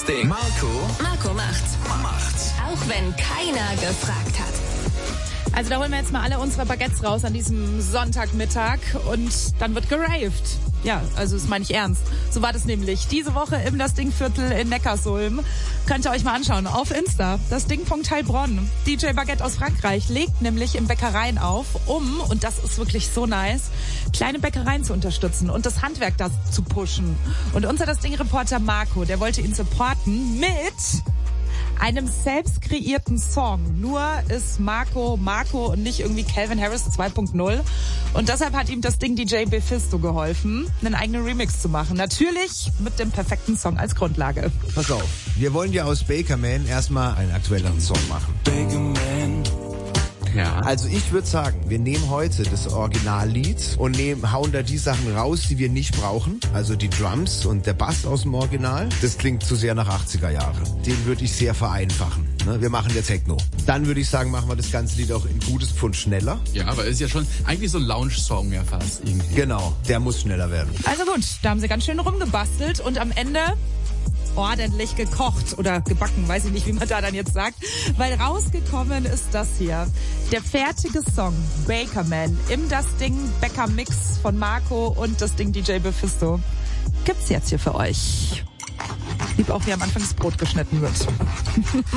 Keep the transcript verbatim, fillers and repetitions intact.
Ding. Marco, Marco macht's. macht's. Auch wenn keiner gefragt hat. Also da holen wir jetzt mal alle unsere Baguettes raus an diesem Sonntagmittag und dann wird geraved. Ja, also das meine ich ernst. So war das nämlich diese Woche im Das Ding-Viertel in Neckarsulm. Könnt ihr euch mal anschauen auf Insta. Das Ding.Heilbronn. D J Baguette aus Frankreich legt nämlich in Bäckereien auf, um, und das ist wirklich so nice, kleine Bäckereien zu unterstützen und das Handwerk da zu pushen. Und unser Das Ding-Reporter Marco, der wollte ihn supporten mit einem selbst kreierten Song. Nur ist Marco Marco und nicht irgendwie Calvin Harris zwei Punkt null. Und deshalb hat ihm das Ding D J Befisto geholfen, einen eigenen Remix zu machen. Natürlich mit dem perfekten Song als Grundlage. Pass auf, wir wollen ja aus Baker Man erstmal einen aktuelleren Song machen. Baker Man. Ja. Also ich würde sagen, wir nehmen heute das Originallied und nehmen, hauen da die Sachen raus, die wir nicht brauchen. Also die Drums und der Bass aus dem Original. Das klingt zu sehr nach achtziger Jahre. Den würde ich sehr vereinfachen. Ne? Wir machen der Techno. Dann würde ich sagen, machen wir das ganze Lied auch in gutes Pfund schneller. Ja, aber ist ja schon eigentlich so ein Lounge-Song ja fast irgendwie. Genau, der muss schneller werden. Also gut, da haben sie ganz schön rumgebastelt und am Ende ordentlich gekocht oder gebacken, weiß ich nicht, wie man da dann jetzt sagt, weil rausgekommen ist das hier. Der fertige Song Baker Man im Das Ding Bäcker Mix von Marco und das Ding D J Befisto gibt's jetzt hier für euch. Lieb auch, wie am Anfang das Brot geschnitten wird.